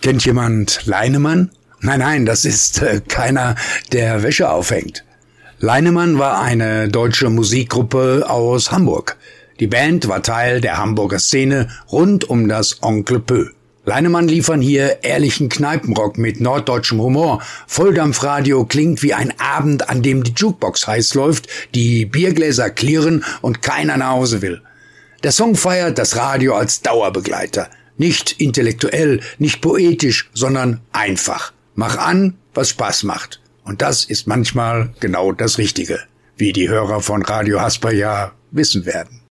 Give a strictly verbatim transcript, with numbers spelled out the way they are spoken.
Kennt jemand Leinemann? Nein, nein, das ist äh, keiner, der Wäsche aufhängt. Leinemann war eine deutsche Musikgruppe aus Hamburg. Die Band war Teil der Hamburger Szene rund um das Onkel Pö. Leinemann liefern hier ehrlichen Kneipenrock mit norddeutschem Humor. Volldampfradio klingt wie ein Abend, an dem die Jukebox heiß läuft, die Biergläser klirren und keiner nach Hause will. Der Song feiert das Radio als Dauerbegleiter. Nicht intellektuell, nicht poetisch, sondern einfach. Mach an, was Spaß macht. Und das ist manchmal genau das Richtige, wie die Hörer von Radio Hasper ja wissen werden.